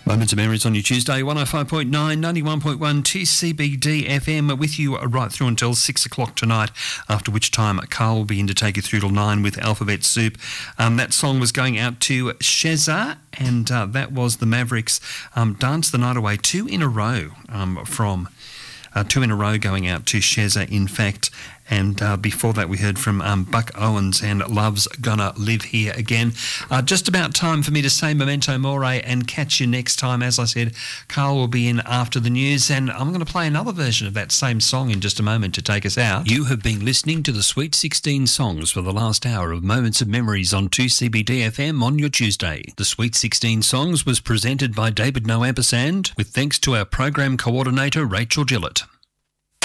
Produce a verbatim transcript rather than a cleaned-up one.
Moments of Memories on your Tuesday, one oh five point nine, ninety-one point one, two C B D F M, with you right through until six o'clock tonight, after which time Carl will be in to take you through till nine with Alphabet Soup. Um, that song was going out to Sheza, and uh, that was the Mavericks, um, Dance the Night Away, two in a row um, from... Uh, two in a row going out to Sheza, in fact. And uh, before that, we heard from um, Buck Owens and Love's Gonna Live Here Again. Uh, just about time for me to say memento mori and catch you next time. As I said, Carl will be in after the news, and I'm going to play another version of that same song in just a moment to take us out. You have been listening to the Sweet sixteen songs for the last hour of Moments of Memories on two C B D F M on your Tuesday. The Sweet sixteen songs was presented by David No Ampersand, with thanks to our program coordinator, Rachel Gillett.